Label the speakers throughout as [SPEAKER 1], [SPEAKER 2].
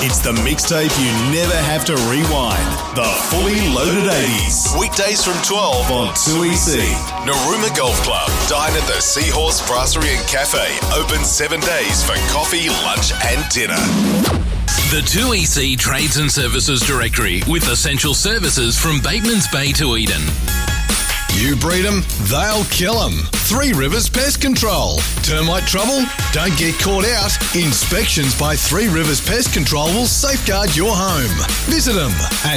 [SPEAKER 1] It's the mixtape you never have to rewind. The Fully Loaded 80s. Weekdays from 12 on 2EC. Narooma Golf Club. Dine at the Seahorse Brasserie and Cafe. Open 7 days for coffee, lunch and dinner.
[SPEAKER 2] The 2EC Trades and Services Directory with essential services from Bateman's Bay to Eden.
[SPEAKER 1] You breed them, they'll kill them. Three Rivers Pest Control. Termite trouble? Don't get caught out. Inspections by Three Rivers Pest Control will safeguard your home. Visit them at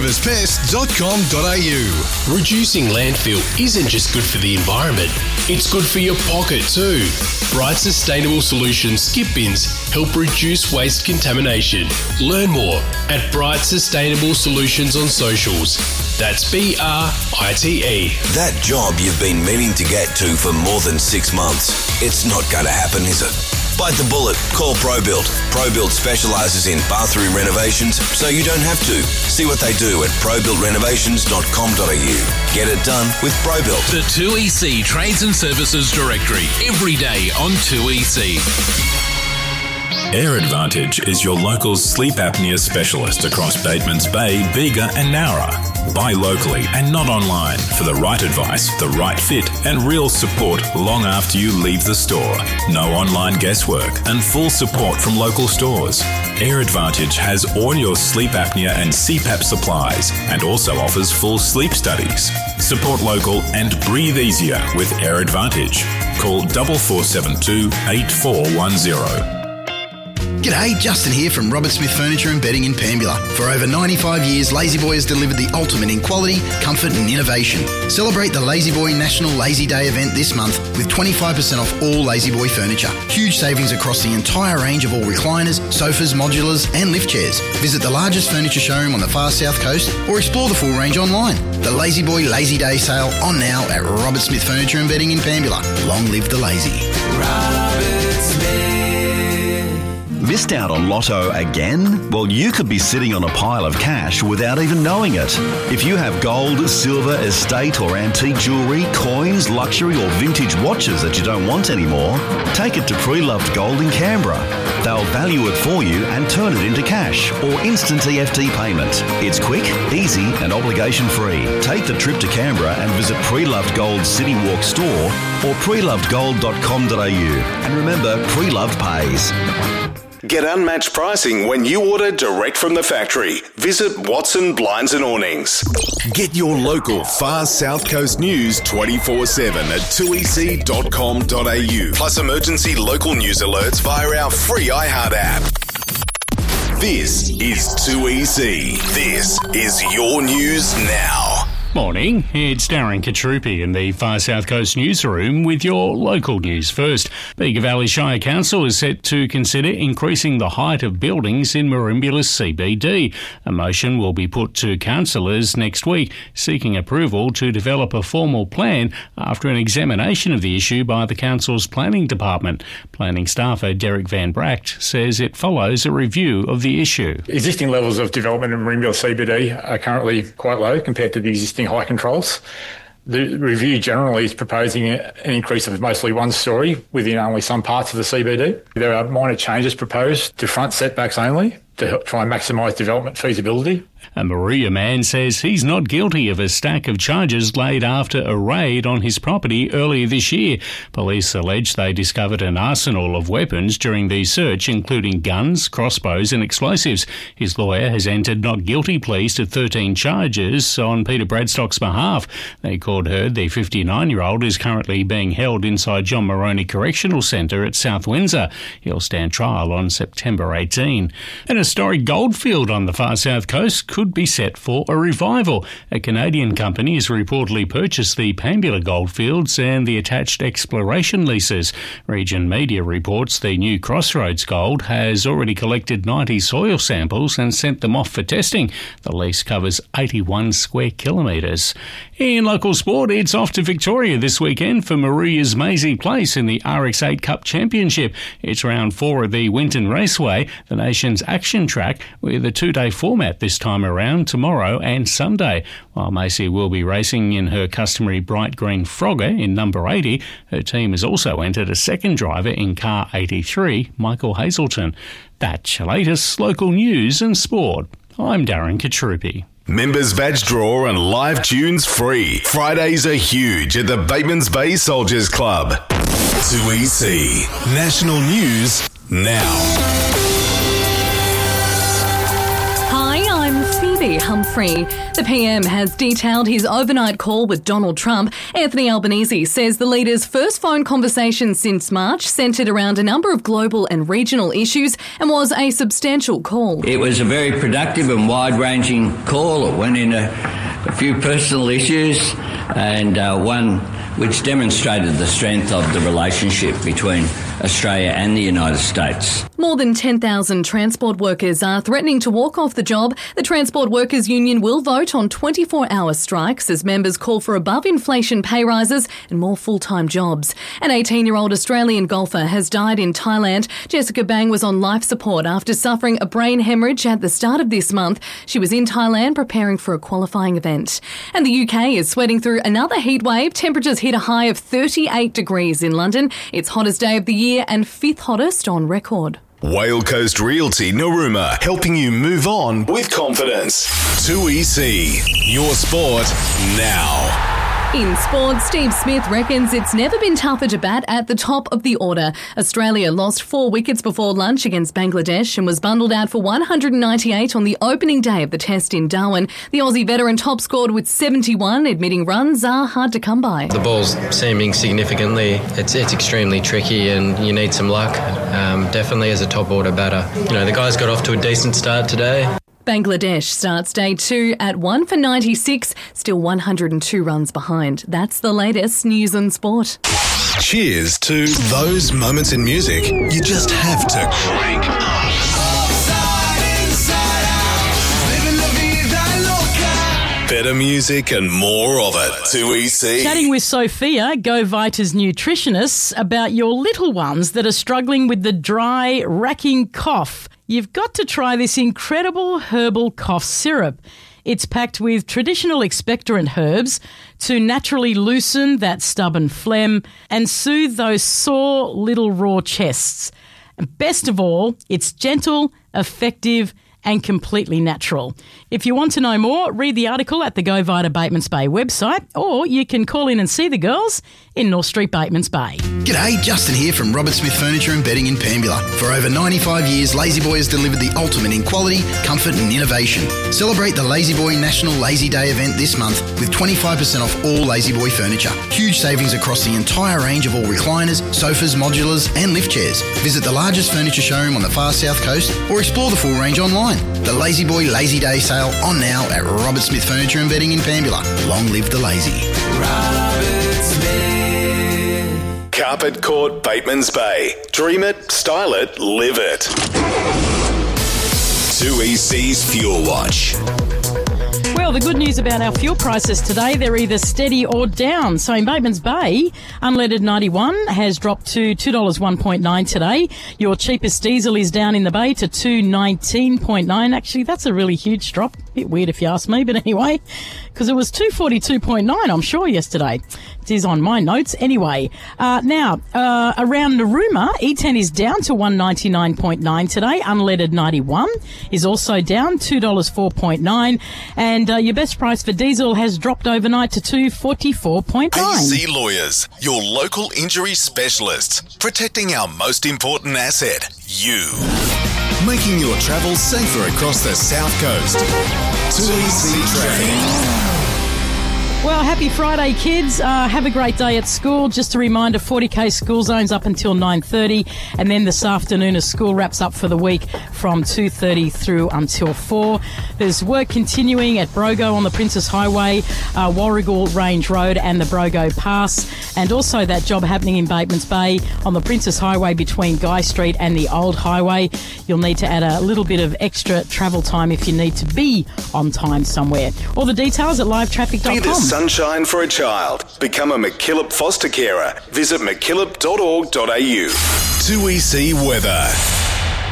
[SPEAKER 1] threeriverspest.com.au.
[SPEAKER 3] Reducing landfill isn't just good for the environment, it's good for your pocket too. Bright Sustainable Solutions skip bins help reduce waste contamination. Learn more at Bright Sustainable Solutions on socials. That's BRITE.
[SPEAKER 4] That job you've been meaning to get to for more than 6 months. It's not going to happen, is it? Bite the bullet. Call ProBuild. ProBuild specialises in bathroom renovations, so you don't have to. See what they do at probuildrenovations.com.au. Get it done with ProBuild.
[SPEAKER 2] The 2EC Trades and Services Directory. Every day on 2EC.
[SPEAKER 5] Air Advantage is your local sleep apnea specialist across Bateman's Bay, Bega and Nowra. Buy locally and not online for the right advice, the right fit and real support long after you leave the store. No online guesswork and full support from local stores. Air Advantage has all your sleep apnea and CPAP supplies and also offers full sleep studies. Support local and breathe easier with Air Advantage. Call 4472 8410.
[SPEAKER 6] G'day, Justin here from Robert Smith Furniture and Bedding in Pambula. For over 95 years, La-Z-Boy has delivered the ultimate in quality, comfort and innovation. Celebrate the La-Z-Boy National Lazy Day event this month with 25% off all La-Z-Boy furniture. Huge savings across the entire range of all recliners, sofas, modulars and lift chairs. Visit the largest furniture showroom on the far south coast or explore the full range online. The La-Z-Boy Lazy Day sale on now at Robert Smith Furniture and Bedding in Pambula. Long live the lazy.
[SPEAKER 7] Robert Smith. Missed out on Lotto again? Well, you could be sitting on a pile of cash without even knowing it. If you have gold, silver, estate or antique jewellery, coins, luxury or vintage watches that you don't want anymore, take it to Pre-Loved Gold in Canberra. They'll value it for you and turn it into cash or instant EFT payment. It's quick, easy and obligation free. Take the trip to Canberra and visit Pre-Loved Gold City Walk store or prelovedgold.com.au. And remember, Pre-Loved pays.
[SPEAKER 1] Get unmatched pricing when you order direct from the factory. Visit Watson Blinds and Awnings. Get your local far South Coast news 24/7 at 2ec.com.au. Plus emergency local news alerts via our free iHeart app. This is 2EC. This is your news now.
[SPEAKER 8] Morning, it's Darren Katrupi in the Far South Coast newsroom with your local news first. Bega Valley Shire Council is set to consider increasing the height of buildings in Merimbula CBD. A motion will be put to councillors next week, seeking approval to develop a formal plan after an examination of the issue by the council's planning department. Planning staffer Derek Van Bracht says it follows a review of the issue.
[SPEAKER 9] Existing levels of development in Merimbula CBD are currently quite low compared to the existing high controls. The review generally is proposing an increase of mostly one storey within only some parts of the CBD. There are minor changes proposed to front setbacks only to help try and maximise development feasibility.
[SPEAKER 8] A Maria man says he's not guilty of a stack of charges laid after a raid on his property earlier this year. Police allege they discovered an arsenal of weapons during the search, including guns, crossbows and explosives. His lawyer has entered not guilty pleas to 13 charges on Peter Bradstock's behalf. The court heard the 59-year-old is currently being held inside John Moroney Correctional Centre at South Windsor. He'll stand trial on September 18. An historic goldfield on the far south coast could be set for a revival. A Canadian company has reportedly purchased the Pambula goldfields and the attached exploration leases. Region Media reports the new Crossroads Gold has already collected 90 soil samples and sent them off for testing. The lease covers 81 square kilometres. In local sport, it's off to Victoria this weekend for Maria's Maisie Place in the RX8 Cup Championship. It's round 4 of the Winton Raceway, the nation's action track, with a 2-day format this time time around tomorrow and Sunday. While Macy will be racing in her customary bright green Frogger in number 80, her team has also entered a second driver in car 83, Michael Hazelton. That's your latest local news and sport. I'm Darren Katrupi.
[SPEAKER 1] Members badge draw and live tunes free. Fridays are huge at the Batemans Bay Soldiers Club. 2EC National News now.
[SPEAKER 10] Humphrey. The PM has detailed his overnight call with Donald Trump. Anthony Albanese says the leader's first phone conversation since March centred around a number of global and regional issues and was a substantial call.
[SPEAKER 11] It was a very productive and wide-ranging call. It went into a few personal issues and one which demonstrated the strength of the relationship between Australia and the United States.
[SPEAKER 10] More than 10,000 transport workers are threatening to walk off the job. The Transport Workers Union will vote on 24-hour strikes as members call for above-inflation pay rises and more full-time jobs. An 18-year-old Australian golfer has died in Thailand. Jessica Bang was on life support after suffering a brain hemorrhage at the start of this month. She was in Thailand preparing for a qualifying event. And the UK is sweating through another heat wave. Temperatures hit a high of 38 degrees in London. It's hottest day of the year and 5th hottest on record.
[SPEAKER 1] Whale Coast Realty Narooma, helping you move on with confidence. 2EC, your sport now.
[SPEAKER 10] In sport, Steve Smith reckons it's never been tougher to bat at the top of the order. Australia lost 4 wickets before lunch against Bangladesh and was bundled out for 198 on the opening day of the test in Darwin. The Aussie veteran top scored with 71, admitting runs are hard to come by.
[SPEAKER 12] The ball's seaming significantly. It's extremely tricky and you need some luck, definitely as a top order batter. You know, the guys got off to a decent start today.
[SPEAKER 10] Bangladesh starts day 2 at 1 for 96, still 102 runs behind. That's the latest news and sport.
[SPEAKER 1] Cheers to those moments in music you just have to crank up. Better music and more of it. 2EC.
[SPEAKER 13] Chatting with Sophia, Go Vita's nutritionist, about your little ones that are struggling with the dry, racking cough. You've got to try this incredible herbal cough syrup. It's packed with traditional expectorant herbs to naturally loosen that stubborn phlegm and soothe those sore little raw chests. And best of all, it's gentle, effective and completely natural. If you want to know more, read the article at the Go Vita Batemans Bay website, or you can call in and see the girls in North Street, Batemans Bay.
[SPEAKER 6] G'day, Justin here from Robert Smith Furniture and Bedding in Pambula. For over 95 years, La-Z-Boy has delivered the ultimate in quality, comfort and innovation. Celebrate the La-Z-Boy National Lazy Day event this month with 25% off all La-Z-Boy furniture. Huge savings across the entire range of all recliners, sofas, modulars and lift chairs. Visit the largest furniture showroom on the far south coast or explore the full range online. The La-Z-Boy Lazy Day sale on now at Robert Smith Furniture and Bedding in Pambula. Long live the lazy.
[SPEAKER 1] Robert Smith. Carpet Court, Batemans Bay. Dream it, style it, live it. 2EC's Fuel Watch.
[SPEAKER 13] Well, the good news about our fuel prices today, they're either steady or down. So in Batemans Bay, unleaded 91 has dropped to $2.01.9 today. Your cheapest diesel is down in the Bay to $2.19.9. Actually, that's a really huge drop. A bit weird if you ask me, but anyway, because it was $2.42.9, I'm sure, yesterday. It is on my notes. Anyway, now, around Narooma, E10 is down to $1.99.9 today. Unleaded 91 is also down $2.04.9. And your best price for diesel has dropped overnight to $2.44.9.
[SPEAKER 1] AC Lawyers, your local injury specialists, protecting our most important asset, you. Making your travel safer across the South Coast. 2EC Traffic.
[SPEAKER 13] Well, happy Friday, kids. Have a great day at school. Just a reminder, 40k school zones up until 9:30, and then this afternoon as school wraps up for the week from 2:30 through until 4. There's work continuing at Brogo on the Princess Highway, Warrigal Range Road and the Brogo Pass, and also that job happening in Batemans Bay on the Princess Highway between Guy Street and the Old Highway. You'll need to add a little bit of extra travel time if you need to be on time somewhere. All the details at livetraffic.com.
[SPEAKER 1] Be the sunshine for a child. Become a McKillop foster carer. Visit mckillop.org.au. 2EC Weather.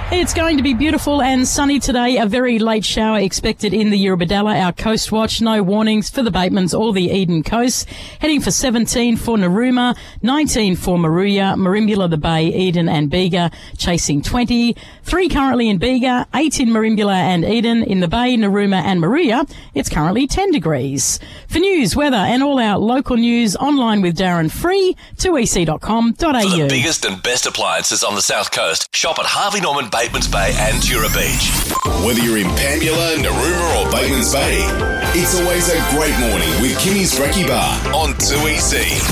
[SPEAKER 13] It's going to be beautiful and sunny today. A very late shower expected in the Eurobodalla, our coast watch. No warnings for the Batemans or the Eden Coast. Heading for 17 for Narooma, 19 for Moruya, Merimbula, the Bay, Eden and Bega chasing 20. 3 currently in Bega, 8 in Merimbula and Eden. In the Bay, Narooma and Moruya, it's currently 10 degrees. For news, weather and all our local news online with Darren free, 2ec.com.au.
[SPEAKER 1] For the biggest and best appliances on the South Coast, shop at Harvey Norman, Batemans Bay and Tura Beach. Whether you're in Pambula, Narooma or Batemans Bay, it's always a great morning with Kimmy's Brekkie Bar on 2EC.